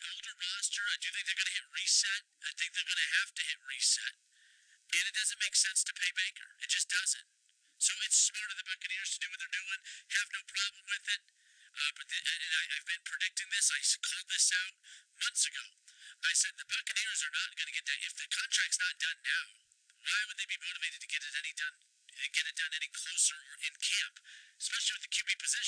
older roster. I do think they're going to hit reset. I think they're going to have to hit reset. And it doesn't make sense to pay Baker. It just doesn't. So it's smart of the Buccaneers to do what they're doing. Have no problem with it. I've been predicting this. I called this out months ago. I said the Buccaneers are not going to get that. If the contract's not done now, why would they be motivated to get it done any closer or in camp, especially with the QB position?